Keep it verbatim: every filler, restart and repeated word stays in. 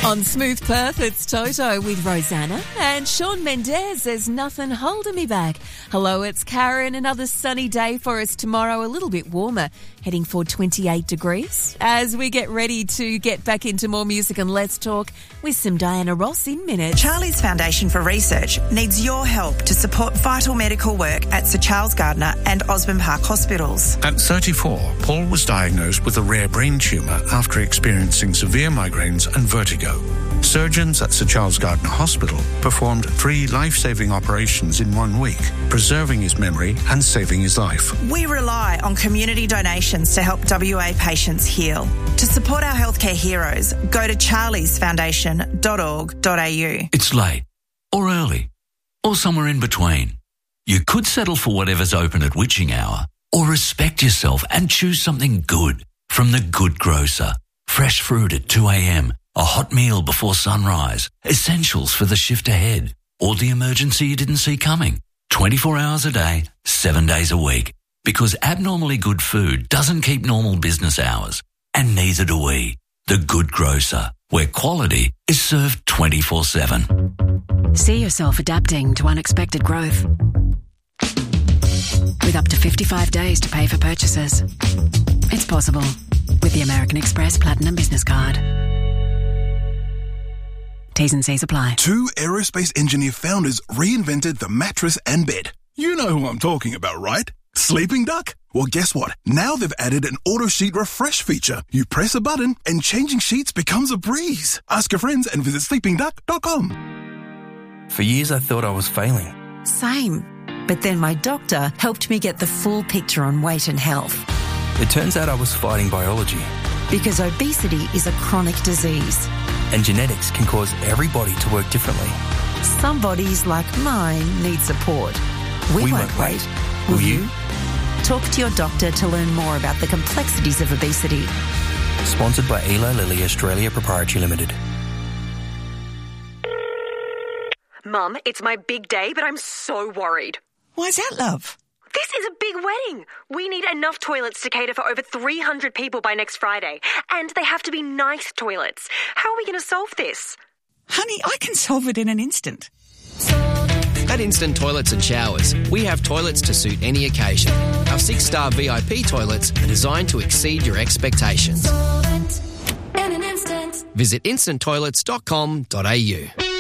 On Smooth Perth, it's Toto with Rosanna and Shawn Mendes. There's nothing holding me back. Hello, it's Karen. Another sunny day for us tomorrow, a little bit warmer, heading for twenty-eight degrees. As we get ready to get back into more music and Let's Talk with some Diana Ross in minutes. Charlie's Foundation for Research needs your help to support vital medical work at Sir Charles Gardner and Osborne Park hospitals. At thirty-four, Paul was diagnosed with a rare brain tumour after experiencing severe migraines and vertigo. Surgeons at Sir Charles Gardner Hospital performed three life-saving operations in one week, preserving his memory and saving his life. We rely on community donations to help W A patients heal. To support our healthcare heroes, go to charlies foundation dot org dot a u. It's late, or early, or somewhere in between. You could settle for whatever's open at witching hour, or respect yourself and choose something good from The Good Grocer. Fresh fruit at two a.m, a hot meal before sunrise, essentials for the shift ahead, or the emergency you didn't see coming. twenty-four hours a day, seven days a week. Because abnormally good food doesn't keep normal business hours. And neither do we. The Good Grocer, where quality is served twenty-four seven. See yourself adapting to unexpected growth. With up to fifty-five days to pay for purchases. It's possible with the American Express Platinum Business Card. T's and C's apply. Two aerospace engineer founders reinvented the mattress and bed. You know who I'm talking about, right? Sleeping Duck? Well, guess what? Now they've added an auto sheet refresh feature. You press a button and changing sheets becomes a breeze. Ask your friends and visit sleeping duck dot com. For years I thought I was failing. Same. But then my doctor helped me get the full picture on weight and health. It turns out I was fighting biology. Because obesity is a chronic disease. And genetics can cause every body to work differently. Some bodies, like mine, need support. We, we won't, won't wait. wait. Will Will you? you? Talk to your doctor to learn more about the complexities of obesity. Sponsored by Eli Lilly Australia Proprietary Limited. Mum, it's my big day, but I'm so worried. Why's that, love? This is a big wedding. We need enough toilets to cater for over three hundred people by next Friday. And they have to be nice toilets. How are we going to solve this? Honey, I can solve it in an instant. At Instant Toilets and Showers, we have toilets to suit any occasion. Our six-star V I P toilets are designed to exceed your expectations. Visit instant toilets dot com dot a u.